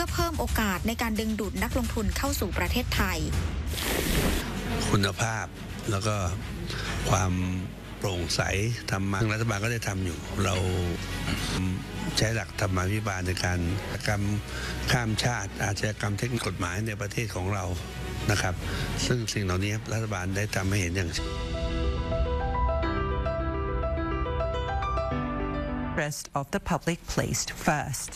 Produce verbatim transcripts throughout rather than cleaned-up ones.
พื่อเพิ่มโอกาสในการดึงดูดนักลงทุนเข้าสู่ประเทศไทยคุณภาพแล้วก็ความโปร่งใสทำมารัฐบาลก็ได้ทำอยู่เราใช้หลักธรรมาภิบาลในการกรรมข้ามชาติอาชญากรรมเทคนิคกฎหมายในประเทศของเรานะครับซึ่งสิ่งเหล่านี้รัฐบาลได้ทำให้เห็นอย่าง Rest of the public placed first.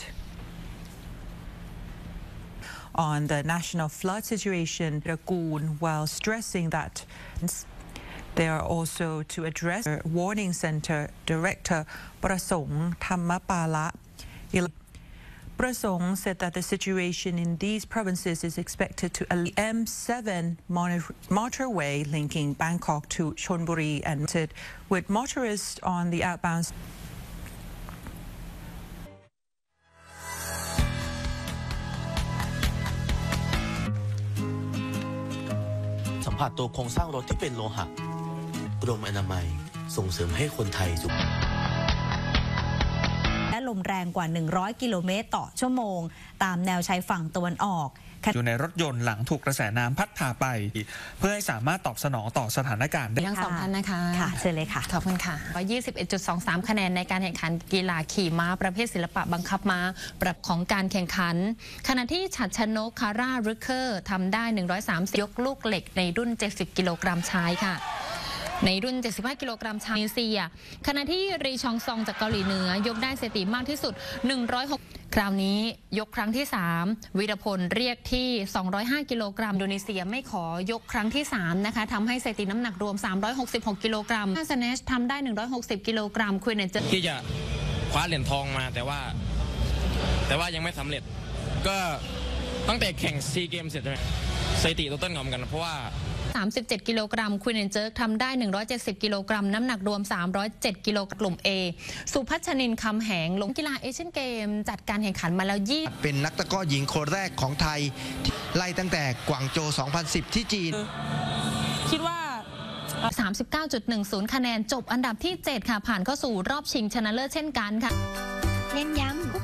On the national flood situation, Ragoon, while stressing that they are also to address the warning center director Prasong Thammapala. Prasong said that the situation in these provinces is expected to the M seven motorway linking Bangkok to Chonburi and with motorists on the outbound. สัมผัสตัวโครงสร้างรถที่เป็นโลหะกรมอนามัยส่งเสริมให้คนไทยสุขและลมแรงกว่าหนึ่งร้อยกิโลเมตรต่อชั่วโมงตามแนวชายฝั่งตะวันออกอยู่ในรถยนต์หลังถูกกระแสน้ำพัดพาไปเพื่อให้สามารถตอบสนองต่อสถานการณ์ได้ทั้งสองท่านนะคะค่ะเชิญเลยค่ะขอบคุณค่ะ ยี่สิบเอ็ดจุดสองสาม คะแนนในการแข่งขันกีฬาขี่ม้าประเภทศิลปะบังคับม้าปรับของการแข่งขันขณะที่ฉัตรชนกคาร่าริคเคอร์ทำได้หนึ่งร้อยสามสิบยกลูกเหล็กในรุ่นเจ็ดสิบกิโลกรัมชายค่ะในรุ่นเจ็ดสิบห้ากิโลกรัมชายนิวซีแลนด์ขณะที่รีชองซองจากเกาหลีเหนือยกได้สถิติมากที่สุดหนึ่งร้อยหกคราวนี้ยกครั้งที่สามวีรพลเรียกที่สองร้อยห้ากิโลกรัมอินโดนีเซียไม่ขอยกครั้งที่สามนะคะทำให้สถิติน้ำหนักรวมสามร้อยหกสิบหกกิโลกรัมสแนชทำได้หนึ่งร้อยหกสิบกิโลกรัมควินเนเจอร์ที่จะคว้าเหรียญทองมาแต่ว่าแต่ว่ายังไม่สำเร็จก็ตั้งแต่แข่งซีเกมเสร็จใช่ไหมสถิติตัวต้นงอมกันเพราะว่าสามสิบเจ็ดกิโลกรัมควินเนเจอร์ทำได้หนึ่งร้อยเจ็ดสิบกิโลกรัมน้ำหนักรวมสามร้อยเจ็ดกิโลกรัมกลุ่ม A สุพัชนินคำแหงลงกีฬาเอเชียนเกมจัดการแข่งขันมาแล้วยี่เป็นนักตะกร้อหญิงคนแรกของไทยไล่ตั้งแต่กวางโจวสองพันสิบที่จีนคิดว่า สามสิบเก้าจุดหนึ่งศูนย์ คะแนนจบอันดับที่เจ็ดค่ะผ่านเข้าสู่รอบชิงชนะเลิศเช่นกันค่ะเน้นย้ำ